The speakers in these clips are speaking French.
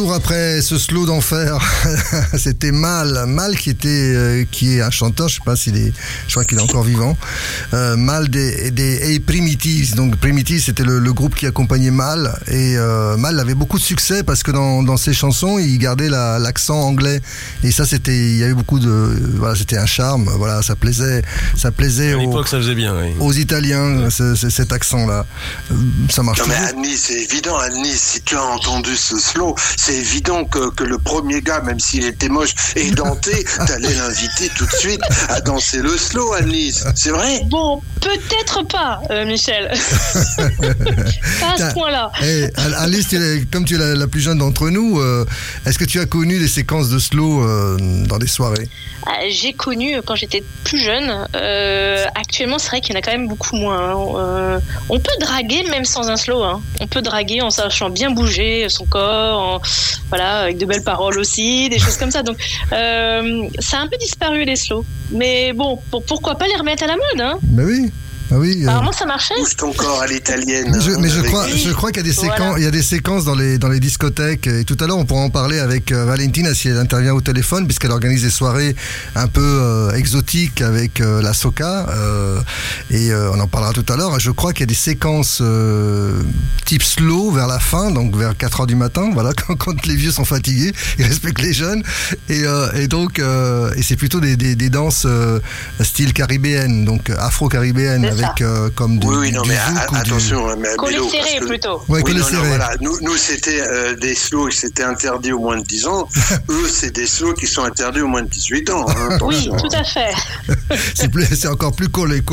Après ce slow d'enfer, c'était Mal qui est un chanteur, je sais pas je crois qu'il est encore vivant. Mal des Primitives. Donc Primitives, c'était le groupe qui accompagnait Mal, et Mal avait beaucoup de succès parce que dans ses chansons, il gardait l'accent anglais, et ça il y avait beaucoup voilà, c'était un charme, voilà, ça plaisait à l'époque, ça faisait bien, oui. Aux Italiens, cet accent-là. Ça marche. Non mais Annie, c'est évident, Annie, si tu as entendu ce slow, c'est évident que le premier gars, même s'il était moche et denté, t'allais l'inviter tout de suite à danser le slow, Annie. C'est vrai? Bon, peut-être pas, Michel. Pas à ce point-là. Hey, Alice, comme tu es la plus jeune d'entre nous, est-ce que tu as connu des séquences de slow dans des soirées? J'ai connu quand j'étais plus jeune. Actuellement, c'est vrai qu'il y en a quand même beaucoup moins. On peut draguer même sans un slow. Hein. On peut draguer en sachant bien bouger son corps, voilà, avec de belles paroles aussi, des choses comme ça. Donc, ça a un peu disparu les slows. Mais bon, pourquoi pas les remettre à la mode, hein? Ben oui. Ah oui, apparemment ça marchait. Bouge ton corps à l'italienne. Mais je crois qu'il y a des séquences, il y a des séquences dans les discothèques. Et tout à l'heure, on pourra en parler avec Valentina si elle intervient au téléphone, puisqu'elle organise des soirées un peu exotiques avec la soca. Et on en parlera tout à l'heure. Je crois qu'il y a des séquences type slow vers la fin, donc vers 4h du matin. Voilà, quand les vieux sont fatigués, ils respectent les jeunes. Et donc, c'est plutôt des danses style caribéenne, donc afro-caribéenne. Avec comme oui, non, mais attention, collet serré plutôt. Ouais, collet serré. Voilà. Nous c'était des slows qui s'étaient interdits aux moins de 10 ans. Eux, c'est des slows qui sont interdits aux moins de 18 ans. Hein, oui, tout à fait. c'est encore plus collé.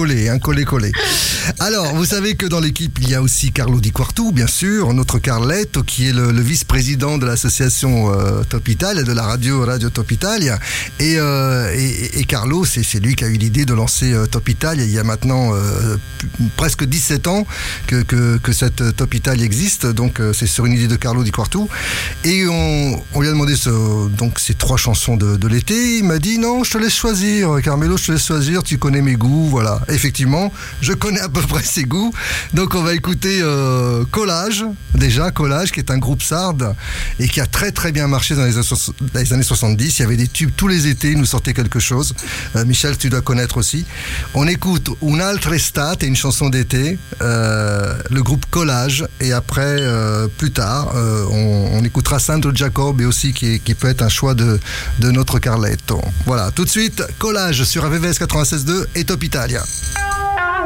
Alors, vous savez que dans l'équipe, il y a aussi Carlo Di Quartu, bien sûr, notre Carletto, qui est le vice-président de l'association Top Italia, de la Radio Top Italia. Et Carlo, c'est lui qui a eu l'idée de lancer Top Italia il y a maintenant presque 17 ans que cette Top Italia existe, donc c'est sur une idée de Carlo Di Quartu, et on lui a demandé donc ces 3 chansons de l'été. Il m'a dit non, je te laisse choisir, Carmelo, je te laisse choisir, tu connais mes goûts, voilà. Effectivement, je connais à peu près ses goûts, donc on va écouter Collage, qui est un groupe sarde et qui a très très bien marché dans les années 70. Il y avait des tubes tous les étés, il nous sortait quelque chose. Michel, tu dois connaître aussi. On écoute Un'altra estate, une chanson d'été, le groupe Collage, et après, plus tard, on écoutera Sandro Giacobbe aussi, qui peut être un choix de notre Carletto. Voilà, tout de suite, Collage sur AVVS 96.2 et Top Italia.